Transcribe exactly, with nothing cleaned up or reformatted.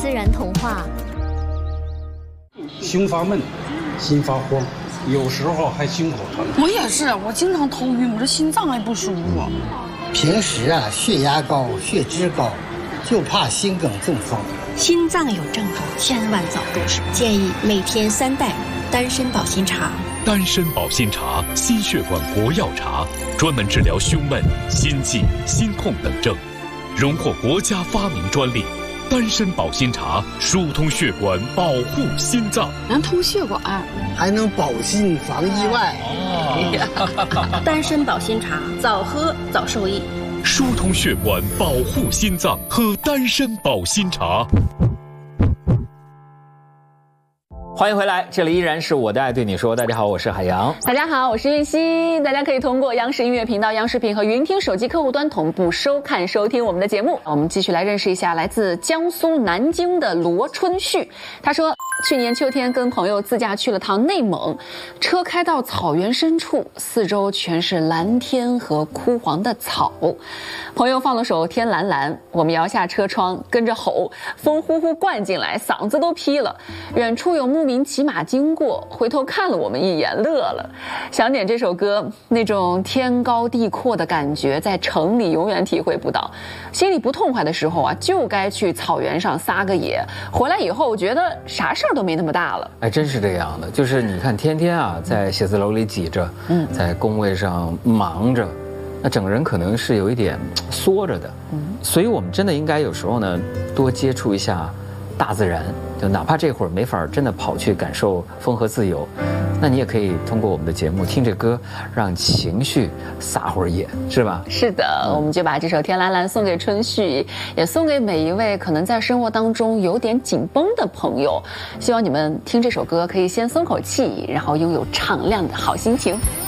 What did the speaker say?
自然童话。 胸发闷，心发慌，有时候还心口疼。 我也是，我经常头晕，我这心脏还不舒服。 平时啊，血压高，血脂高，就怕心梗中风。 心脏有症状，千万早重视。 建议每天三袋丹参保心茶。 丹参保心茶，心血管国药茶，专门治疗胸闷、心悸、心痛等症，荣获国家发明专利。丹参保心茶疏通血管，保护心脏， 能通血管， 还能保心防意外。 哦、丹参保心茶，早喝早受益。 疏通血管，保护心脏，喝丹参保心茶。 欢迎回来，这里依然是我的爱对你说。大家好，我是海洋。 大家好，我是玉溪。大家可以通过央视音乐频道、央视频和云听手机客户端同步收看、收听我们的节目。我们继续来认识一下来自江苏南京的罗春旭。他说，去年秋天跟朋友自驾去了趟内蒙，车开到草原深处，四周全是蓝天和枯黄的草。朋友放了首《天蓝蓝》，我们摇下车窗，跟着吼，风呼呼灌进来，嗓子都劈了。远处有牧民骑马经过，回头看了我们一眼，乐了。想点这首歌，那种天高地阔的感觉，在城里永远体会不到。心里不痛快的时候啊，就该去草原上撒个野。回来以后，觉得啥事儿都没那么大了。 哎，真是这样的，就是你看，天天啊，在写字楼里挤着，嗯，在工位上忙着。那整个人可能是有一点缩着的，嗯，所以我们真的应该有时候呢，多接触一下大自然，就哪怕这会儿没法真的跑去感受风和自由，那你也可以通过我们的节目听着歌，让情绪撒会儿野，是吧？ 是的，嗯、我们就把这首《天蓝蓝》送给春旭，也送给每一位可能在生活当中有点紧绷的朋友。希望你们听这首歌可以先松口气，然后拥有敞亮的好心情。